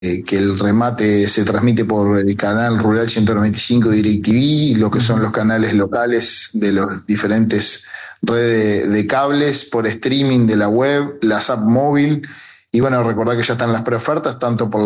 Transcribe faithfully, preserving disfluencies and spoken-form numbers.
eh, que el remate se transmite por el canal Rural ciento noventa y cinco de DirecTV, lo que son los canales locales de los diferentes redes de, de cables, por streaming de la web, las app móvil. Y bueno, recordad que ya están las preofertas, tanto por